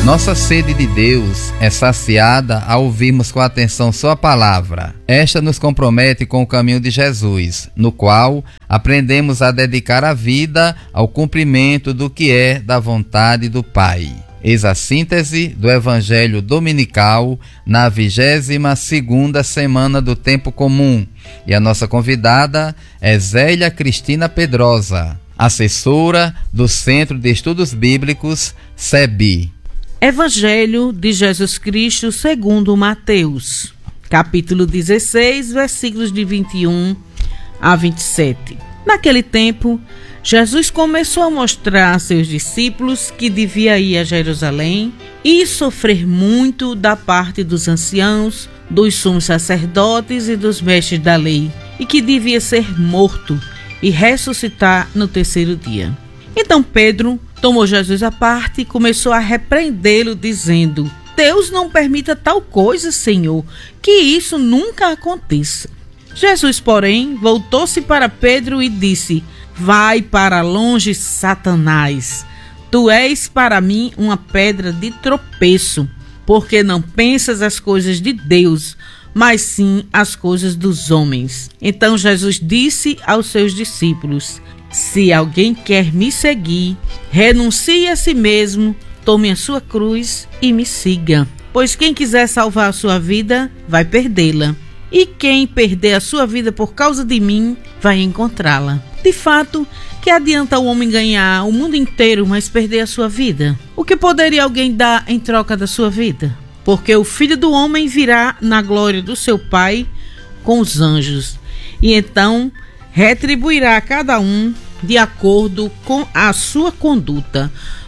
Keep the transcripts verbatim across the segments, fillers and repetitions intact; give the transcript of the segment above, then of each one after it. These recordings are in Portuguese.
Nossa sede de Deus é saciada ao ouvirmos com atenção sua palavra. Esta nos compromete com o caminho de Jesus, no qual aprendemos a dedicar a vida ao cumprimento do que é da vontade do Pai. Eis a síntese do Evangelho Dominical na vigésima segunda semana do Tempo Comum. E a nossa convidada é Zélia Cristina Pedrosa, assessora do Centro de Estudos Bíblicos, C E B I. Evangelho de Jesus Cristo segundo Mateus, capítulo dezesseis, versículos de vinte e um a vinte e sete. Naquele tempo, Jesus começou a mostrar a seus discípulos que devia ir a Jerusalém e sofrer muito da parte dos anciãos, dos sumos sacerdotes e dos mestres da lei, e que devia ser morto e ressuscitar no terceiro dia. Então Pedro tomou Jesus à parte e começou a repreendê-lo, dizendo: Deus não permita tal coisa, Senhor, que isso nunca aconteça. Jesus, porém, voltou-se para Pedro e disse: Vai para longe, Satanás. Tu és para mim uma pedra de tropeço, porque não pensas as coisas de Deus, mas sim as coisas dos homens. Então Jesus disse aos seus discípulos: Se alguém quer me seguir, renuncie a si mesmo, tome a sua cruz e me siga. Pois quem quiser salvar a sua vida, vai perdê-la. E quem perder a sua vida por causa de mim, vai encontrá-la. De fato, que adianta o homem ganhar o mundo inteiro, mas perder a sua vida? O que poderia alguém dar em troca da sua vida? Porque o Filho do Homem virá na glória do seu Pai com os anjos. E então retribuirá a cada um de acordo com a sua conduta.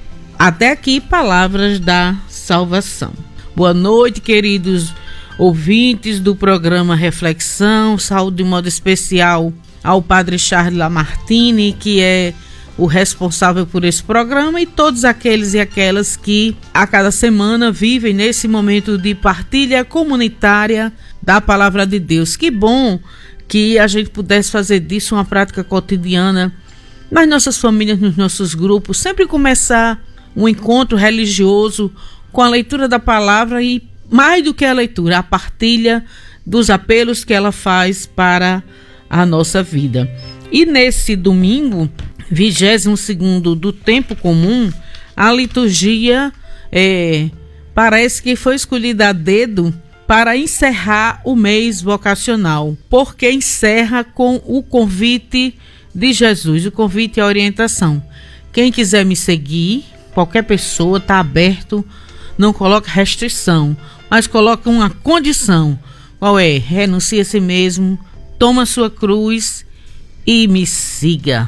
Até aqui, palavras da salvação. Boa noite, queridos ouvintes do programa Reflexão. Saúde de modo especial ao Padre Charles Lamartine, que é o responsável por esse programa, e todos aqueles e aquelas que a cada semana vivem nesse momento de partilha comunitária da Palavra de Deus. Que bom que a gente pudesse fazer disso uma prática cotidiana nas nossas famílias, nos nossos grupos, sempre começar um encontro religioso com a leitura da palavra e, mais do que a leitura, a partilha dos apelos que ela faz para a nossa vida. E nesse domingo, vigésimo segundo do Tempo Comum, a liturgia é, parece que foi escolhida a dedo para encerrar o mês vocacional, porque encerra com o convite de Jesus, o convite e a orientação. Quem quiser me seguir, qualquer pessoa, está aberto, não coloca restrição, mas coloca uma condição. Qual é? Renuncie a si mesmo, toma sua cruz e me siga.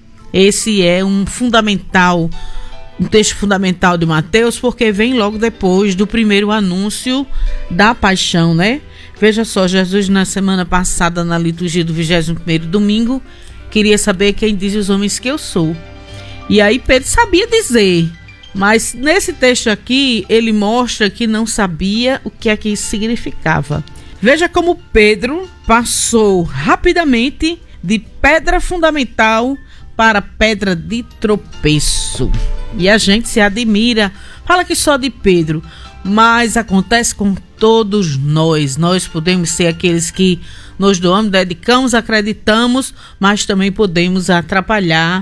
Esse é um fundamental, um texto fundamental de Mateus, porque vem logo depois do primeiro anúncio da paixão, né? Veja só, Jesus na semana passada, na liturgia do vigésimo primeiro domingo, queria saber quem diz os homens que eu sou. E aí Pedro sabia dizer, mas nesse texto aqui ele mostra que não sabia o que é que isso significava. Veja como Pedro passou rapidamente de pedra fundamental para pedra de tropeço. E a gente se admira, fala que só de Pedro, mas acontece com todos nós. Nós podemos ser aqueles que nos doamos, dedicamos, acreditamos, mas também podemos atrapalhar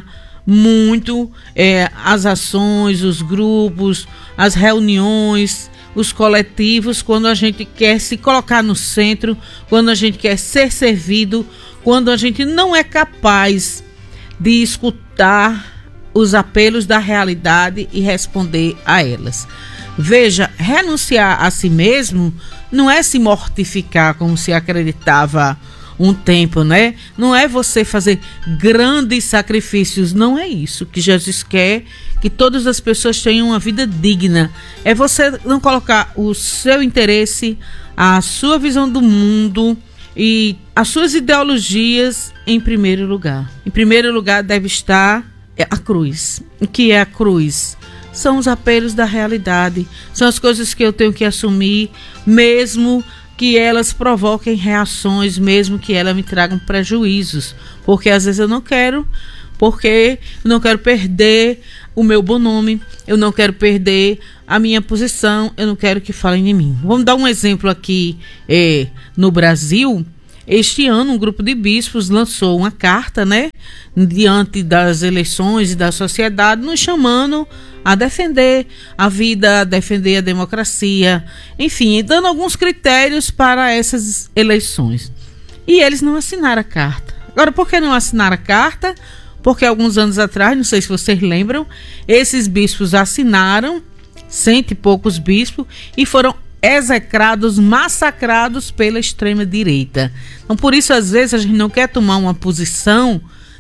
muito é, as ações, os grupos, as reuniões, os coletivos, quando a gente quer se colocar no centro, quando a gente quer ser servido, quando a gente não é capaz de escutar os apelos da realidade e responder a elas. Veja, renunciar a si mesmo não é se mortificar como se acreditava um tempo, né? Não é você fazer grandes sacrifícios, não é isso que Jesus quer, que todas as pessoas tenham uma vida digna. É você não colocar o seu interesse, a sua visão do mundo e as suas ideologias em primeiro lugar. Em primeiro lugar deve estar a cruz. O que é a cruz? São os apelos da realidade, são as coisas que eu tenho que assumir, mesmo que elas provoquem reações, mesmo que elas me tragam prejuízos, porque às vezes eu não quero, porque eu não quero perder o meu bom nome, eu não quero perder a minha posição, eu não quero que falem de mim. Vamos dar um exemplo aqui é, no Brasil. Este ano, um grupo de bispos lançou uma carta, né, diante das eleições e da sociedade, nos chamando a defender a vida, a defender a democracia, enfim, dando alguns critérios para essas eleições. E eles não assinaram a carta. Agora, por que não assinaram a carta? Porque alguns anos atrás, não sei se vocês lembram, esses bispos assinaram, cento e poucos bispos, e foram execrados, massacrados pela extrema-direita. Então, por isso, às vezes, a gente não quer tomar uma posição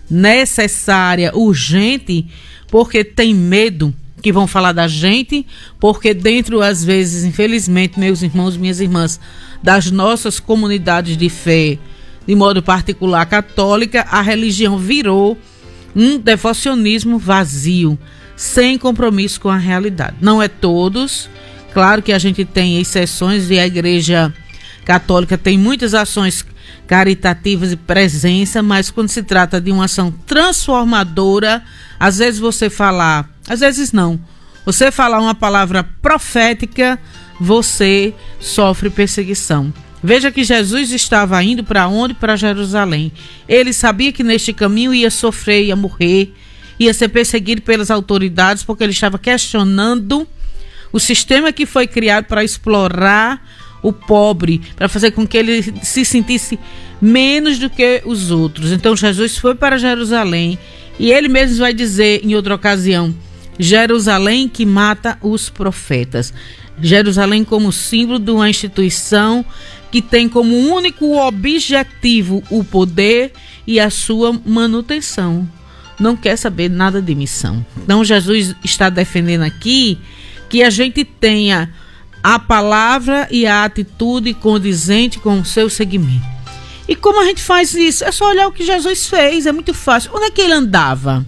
necessária, urgente, porque tem medo que vão falar da gente, porque dentro, às vezes, infelizmente, meus irmãos, minhas irmãs, das nossas comunidades de fé, de modo particular católica, a religião virou um devocionismo vazio, sem compromisso com a realidade. Não é todos, claro que a gente tem exceções e a Igreja Católica tem muitas ações caritativas e presença, mas quando se trata de uma ação transformadora, às vezes você falar, às vezes não, você falar uma palavra profética, você sofre perseguição. Veja que Jesus estava indo para onde? Para Jerusalém. Ele sabia que neste caminho ia sofrer, ia morrer, ia ser perseguido pelas autoridades, porque ele estava questionando o sistema que foi criado para explorar o pobre, para fazer com que ele se sentisse menos do que os outros. Então Jesus foi para Jerusalém e ele mesmo vai dizer em outra ocasião, Jerusalém que mata os profetas. Jerusalém como símbolo de uma instituição que tem como único objetivo o poder e a sua manutenção. Não quer saber nada de missão. Então Jesus está defendendo aqui que a gente tenha a palavra e a atitude condizente com o seu segmento. E como a gente faz isso? É só olhar o que Jesus fez, é muito fácil. Onde é que ele andava?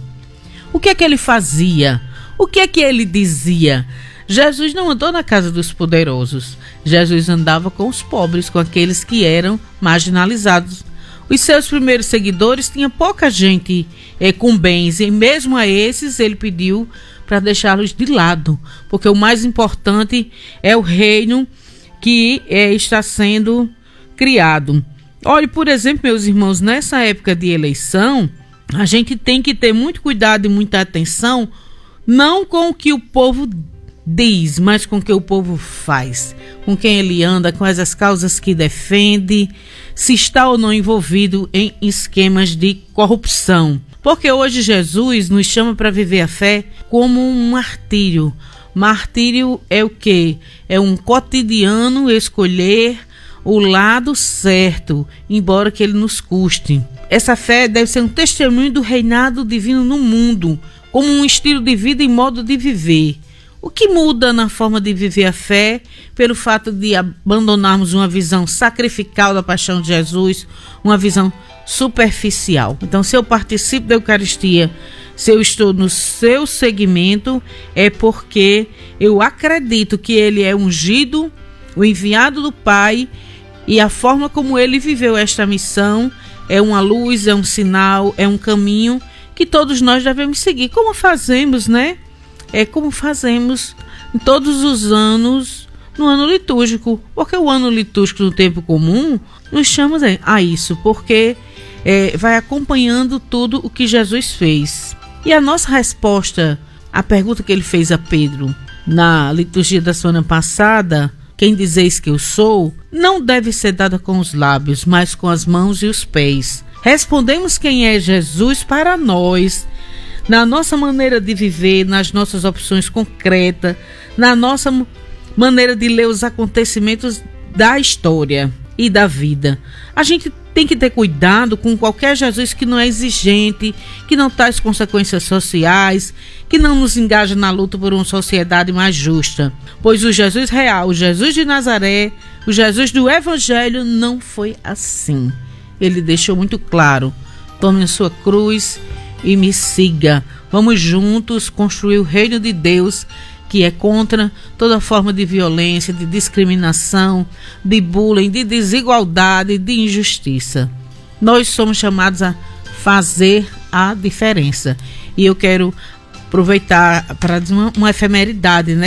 O que é que ele fazia? O que é que ele dizia? Jesus não andou na casa dos poderosos. Jesus andava com os pobres, com aqueles que eram marginalizados. Os seus primeiros seguidores tinham pouca gente é, com bens, e mesmo a esses ele pediu para deixá-los de lado, porque o mais importante é o reino que é, está sendo criado. Olhe, por exemplo, meus irmãos, nessa época de eleição, a gente tem que ter muito cuidado e muita atenção, não com o que o povo diz, mas com o que o povo faz, com quem ele anda, quais as causas que defende, se está ou não envolvido em esquemas de corrupção. Porque hoje Jesus nos chama para viver a fé como um martírio. Martírio é o quê? É um cotidiano escolher o lado certo, embora que ele nos custe. Essa fé deve ser um testemunho do reinado divino no mundo, como um estilo de vida e modo de viver. O que muda na forma de viver a fé pelo fato de abandonarmos uma visão sacrificial da paixão de Jesus, uma visão superficial. Então, se eu participo da Eucaristia, se eu estou no seu segmento, é porque eu acredito que ele é ungido, o enviado do Pai, e a forma como ele viveu esta missão é uma luz, é um sinal, é um caminho que todos nós devemos seguir. Como fazemos, né? É como fazemos em todos os anos, no ano litúrgico, porque o ano litúrgico no tempo comum nos chama a isso, porque é, vai acompanhando tudo o que Jesus fez. E a nossa resposta à pergunta que ele fez a Pedro na liturgia da semana passada, quem dizeis que eu sou, não deve ser dada com os lábios, mas com as mãos e os pés. Respondemos quem é Jesus para nós, na nossa maneira de viver, nas nossas opções concretas, na nossa maneira de ler os acontecimentos da história e da vida. A gente tem que ter cuidado com qualquer Jesus que não é exigente, que não traz consequências sociais, que não nos engaja na luta por uma sociedade mais justa. Pois o Jesus real, o Jesus de Nazaré, o Jesus do Evangelho não foi assim. Ele deixou muito claro: tome a sua cruz e me siga. Vamos juntos construir o reino de Deus, que é contra toda forma de violência, de discriminação, de bullying, de desigualdade, de injustiça. Nós somos chamados a fazer a diferença. E eu quero aproveitar para dizer uma, uma efemeridade, né?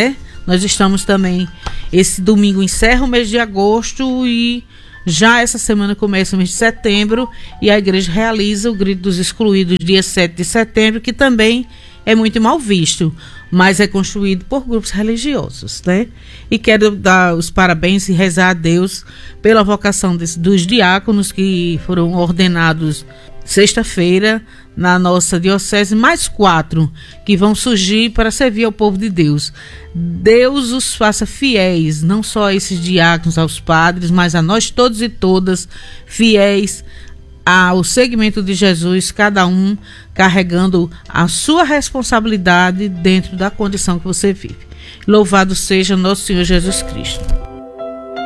Nós estamos também, esse domingo encerra o mês de agosto e já essa semana começa o mês de setembro, e a igreja realiza o Grito dos Excluídos dia sete de setembro, que também é muito mal visto, mas é construído por grupos religiosos, né? E quero dar os parabéns e rezar a Deus pela vocação desse, dos diáconos que foram ordenados sexta-feira na nossa diocese, mais quatro que vão surgir para servir ao povo de Deus. Deus os faça fiéis, não só a esses diáconos, aos padres, mas a nós todos e todas, fiéis ao segmento de Jesus, cada um carregando a sua responsabilidade dentro da condição que você vive. Louvado seja nosso Senhor Jesus Cristo.